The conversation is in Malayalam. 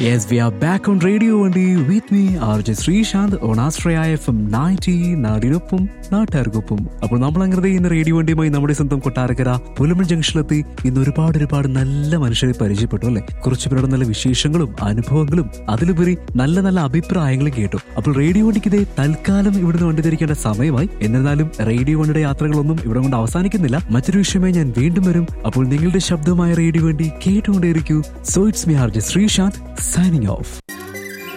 Yes, we are back on Radio Vandi with me, RJ Srishant on Astraya FM 90 നാടിനൊപ്പം നാട്ടുകാർക്കൊപ്പം. അപ്പോൾ നമ്മൾ അങ്ങനെ ഇന്ന് റേഡിയോ വണ്ടിയുമായി നമ്മുടെ സ്വന്തം കൊട്ടാരക്കര പുലമൺ ജംഗ്ഷനിലെത്തി. ഇന്ന് ഒരുപാട് നല്ല മനുഷ്യരെ പരിചയപ്പെട്ടു അല്ലെ. കുറച്ചു പേരുടെ നല്ല വിശേഷങ്ങളും അനുഭവങ്ങളും അതിലുപരി നല്ല അഭിപ്രായങ്ങളും കേട്ടു. അപ്പോൾ റേഡിയോ വണ്ടിക്ക് ഇതേ തൽക്കാലം ഇവിടുന്ന് വണ്ടി ധരിക്കേണ്ട സമയമായി. എന്നിരുന്നാലും റേഡിയോ വണ്ടിയുടെ യാത്രകളൊന്നും ഇവിടെ കൊണ്ട് അവസാനിക്കുന്നില്ല. മറ്റൊരു വിഷയമായി ഞാൻ വീണ്ടും വരും. അപ്പോൾ നിങ്ങളുടെ ശബ്ദമായ റേഡിയോ വണ്ടി കേട്ടുകൊണ്ടേയിരിക്കൂ. So it's me RJ Srishant signing off.